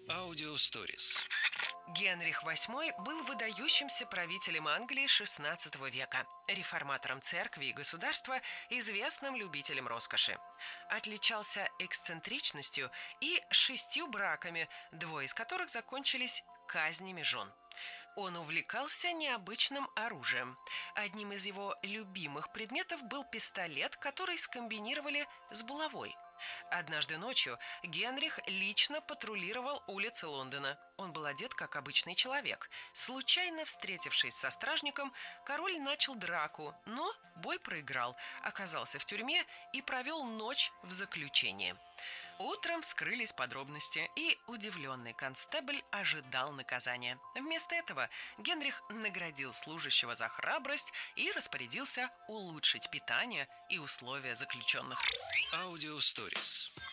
Аудиосторис. Генрих VIII был выдающимся правителем Англии XVI века, реформатором церкви и государства, известным любителем роскоши. Отличался эксцентричностью и 6 браками, 2 из которых закончились казнями жен. Он увлекался необычным оружием. Одним из его любимых предметов был пистолет, который скомбинировали с булавой. Однажды ночью Генрих лично патрулировал улицы Лондона. Он был одет как обычный человек. Случайно встретившись со стражником, король начал драку, но бой проиграл, оказался в тюрьме и провел ночь в заключении. Утром вскрылись подробности, и удивленный констебль ожидал наказания. Вместо этого Генрих наградил служащего за храбрость и распорядился улучшить питание и условия заключенных. Аудиосторис.